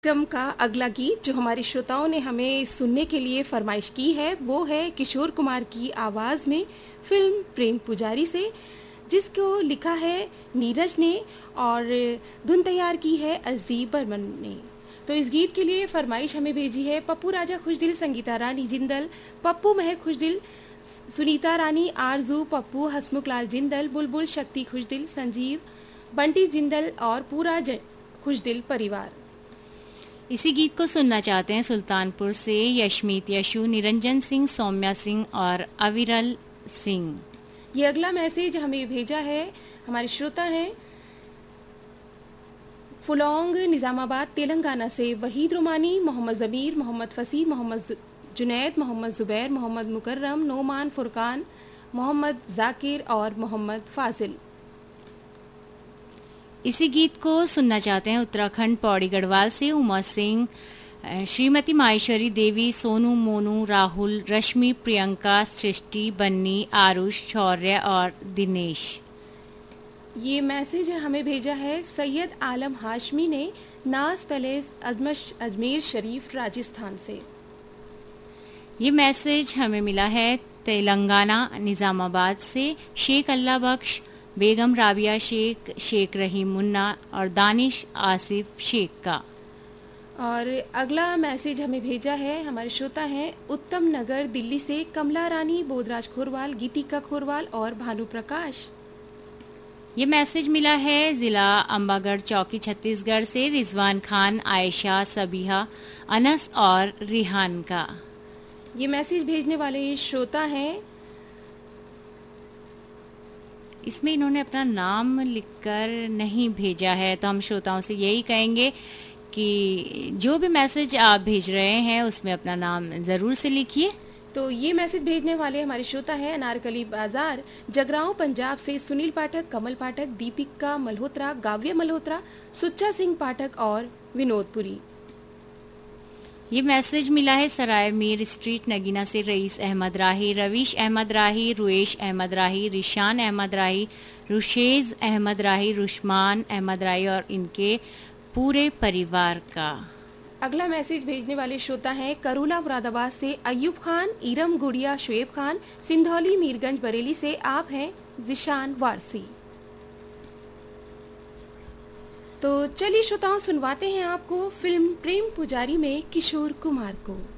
कार्यक्रम का अगला गीत जो हमारे श्रोताओं ने हमें सुनने के लिए फरमाइश की है वो है किशोर कुमार की आवाज़ में फिल्म प्रेम पुजारी से, जिसको लिखा है नीरज ने और धुन तैयार की है एस.डी. बर्मन ने। तो इस गीत के लिए फरमाइश हमें भेजी है पप्पू राजा खुशदिल, संगीता रानी जिंदल, पप्पू महक खुशदिल, सुनीता रानी, आरजू, पप्पू, हसमुख लाल जिंदल, बुलबुल, शक्ति खुशदिल, संजीव, बंटी जिंदल और पूरा खुशदिल परिवार। इसी गीत को सुनना चाहते हैं सुल्तानपुर से यशमीत यशु, निरंजन सिंह, सौम्या सिंह और अविरल सिंह। ये अगला मैसेज हमें भेजा है, हमारे श्रोता हैं फुलौंग निजामाबाद तेलंगाना से वहीद रुमानी, मोहम्मद जमीर, मोहम्मद फसी, मोहम्मद जुनैद, मोहम्मद जुबैर, मोहम्मद मुकर्रम, नोमान फुरकान, मोहम्मद जाकिर और मोहम्मद फाजिल। इसी गीत को सुनना चाहते हैं उत्तराखंड पौड़ी गढ़वाल से उमा सिंह, श्रीमती माहेश्वरी देवी, सोनू, मोनू, राहुल, रश्मि, प्रियंका, सृष्टि, बन्नी, आरुष, शौर्य और दिनेश। ये मैसेज हमें भेजा है सैयद आलम हाशमी ने, नाज पैलेस, अजमेर शरीफ, राजस्थान से। ये मैसेज हमें मिला है तेलंगाना निजामाबाद से शेख अल्लाह बख्श, बेगम राबिया शेख, शेख रहीम मुन्ना और दानिश आसिफ शेख का। और अगला मैसेज हमें भेजा है, हमारे श्रोता हैं उत्तम नगर दिल्ली से कमला रानी, बोधराज खोरवाल, गीतिका खोरवाल और भानु प्रकाश। ये मैसेज मिला है जिला अंबागढ़ चौकी छत्तीसगढ़ से रिजवान खान, आयशा, सबीहा, अनस और रिहान का। ये मैसेज भेजने वाले श्रोता हैं, इसमें इन्होंने अपना नाम लिखकर नहीं भेजा है, तो हम श्रोताओं से यही कहेंगे कि जो भी मैसेज आप भेज रहे हैं उसमें अपना नाम जरूर से लिखिए। तो ये मैसेज भेजने वाले हमारे श्रोता हैं अनारकली बाजार जगरांव पंजाब से सुनील पाठक, कमल पाठक, दीपिका मल्होत्रा, गाव्य मल्होत्रा, सुच्चा सिंह पाठक और विनोदपुरी। ये मैसेज मिला है सराय मीर स्ट्रीट नगीना से रईस अहमद राही, रवीश अहमद राही, रुएश अहमद राही, रिशान अहमद राही, रुशेज अहमद राही, रुशमान अहमद राही और इनके पूरे परिवार का। अगला मैसेज भेजने वाले श्रोता हैं करूला मुरादाबाद से अयूब खान, इरम गुड़िया, शुएब खान, सिंधौली मीरगंज बरेली से आप हैं जिशान वारसी। तो चलिए श्रोताओं सुनवाते हैं आपको फिल्म प्रेम पुजारी में किशोर कुमार को।